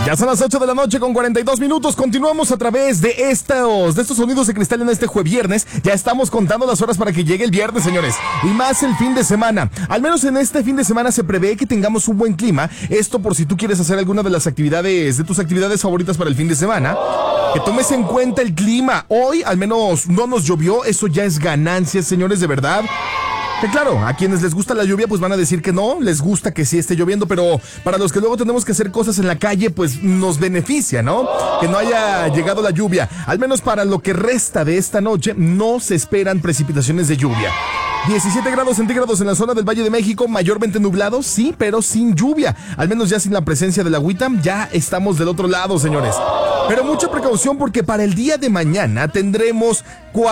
Ya son las 8 de la noche con 42 minutos. Continuamos a través de estos sonidos de cristal en este viernes. Ya estamos contando las horas para que llegue el viernes, señores. Y más el fin de semana. Al menos en este fin de semana se prevé que tengamos un buen clima. Esto por si tú quieres hacer alguna de las actividades, de tus actividades favoritas para el fin de semana. Que tomes en cuenta el clima. Hoy al menos no nos llovió. Eso ya es ganancia, señores, de verdad. Que claro, a quienes les gusta la lluvia pues van a decir que no, les gusta que sí esté lloviendo, pero para los que luego tenemos que hacer cosas en la calle pues nos beneficia, ¿no? Que no haya llegado la lluvia. Al menos para lo que resta de esta noche no se esperan precipitaciones de lluvia. 17 grados centígrados en la zona del Valle de México, mayormente nublado, sí, pero sin lluvia. Al menos ya sin la presencia de la agüita, ya estamos del otro lado, señores. Pero mucha precaución porque para el día de mañana tendremos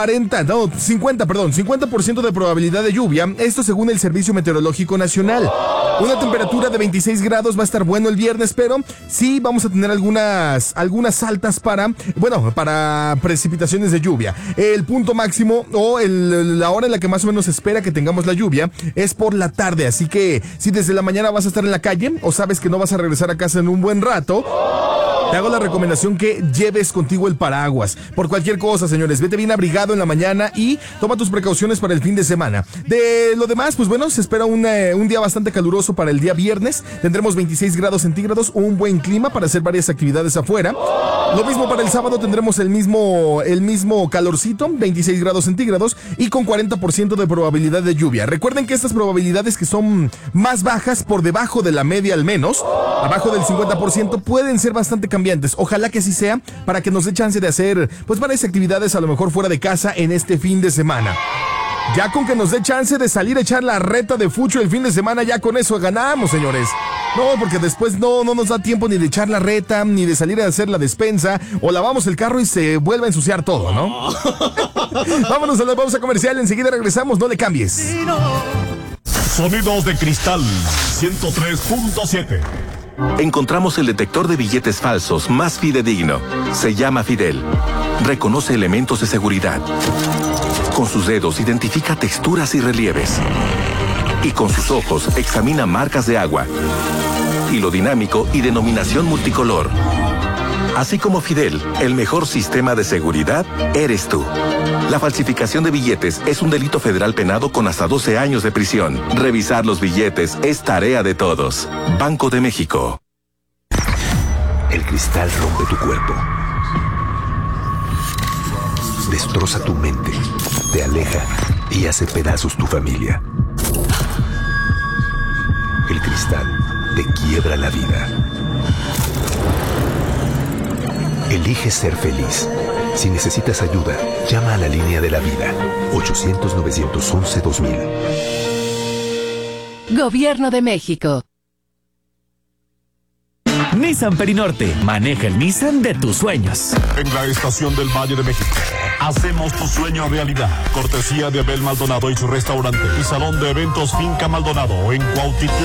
50% de probabilidad de lluvia, esto según el Servicio Meteorológico Nacional. Una temperatura de 26 grados va a estar bueno el viernes, pero sí vamos a tener algunas altas para precipitaciones de lluvia. El punto máximo o la hora en la que más o menos se espera que tengamos la lluvia es por la tarde, así que si desde la mañana vas a estar en la calle o sabes que no vas a regresar a casa en un buen rato, te hago la recomendación que lleves contigo el paraguas. Por cualquier cosa, señores, vete bien abrigado en la mañana y toma tus precauciones para el fin de semana. De lo demás, pues bueno, se espera un día bastante caluroso para el día viernes. Tendremos 26 grados centígrados, un buen clima para hacer varias actividades afuera. Lo mismo para el sábado, tendremos el mismo calorcito, 26 grados centígrados y con 40% de probabilidad de lluvia. Recuerden que estas probabilidades que son más bajas, por debajo de la media al menos, abajo del 50%, pueden ser bastante cambiantes. Ojalá que así sea para que nos dé chance de hacer pues varias actividades a lo mejor fuera de casa en este fin de semana. Ya con que nos dé chance de salir a echar la reta de fucho el fin de semana, ya con eso ganamos, señores. No, porque después no nos da tiempo ni de echar la reta, ni de salir a hacer la despensa, o lavamos el carro y se vuelve a ensuciar todo, ¿no? Vámonos a la pausa comercial, enseguida regresamos, no le cambies. Sonidos de cristal 103.7. Encontramos el detector de billetes falsos más fidedigno. Se llama Fidel. Reconoce elementos de seguridad. Con sus dedos identifica texturas y relieves. Y con sus ojos examina marcas de agua, hilo dinámico y denominación multicolor. Así como Fidel, el mejor sistema de seguridad eres tú. La falsificación de billetes es un delito federal penado con hasta 12 años de prisión. Revisar los billetes es tarea de todos. Banco de México. El cristal rompe tu cuerpo. Destroza tu mente, te aleja y hace pedazos tu familia. El cristal te quiebra la vida. Elige ser feliz. Si necesitas ayuda, llama a la línea de la vida. 800-911-2000. Gobierno de México. Nissan Perinorte. Maneja el Nissan de tus sueños. En la estación del Valle de México. Hacemos tu sueño realidad. Cortesía de Abel Maldonado y su restaurante. Y salón de eventos Finca Maldonado en Cuautitlán.